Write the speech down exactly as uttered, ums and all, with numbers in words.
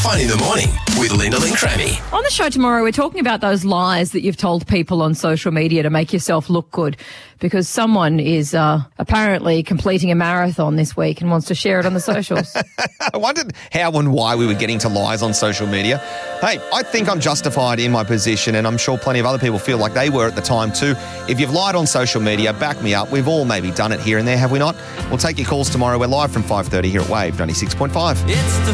Fun in the morning with Linda Lynn Crammy. On the show tomorrow, we're talking about those lies that you've told people on social media to make yourself look good, because someone is uh, apparently completing a marathon this week and wants to share it on the socials. I wondered how and why we were getting to lies on social media. Hey, I think I'm justified in my position, and I'm sure plenty of other people feel like they were at the time too. If you've lied on social media, back me up. We've all maybe done it here and there, have we not? We'll take your calls tomorrow. We're live from five thirty here at Wave ninety-six point five. It's the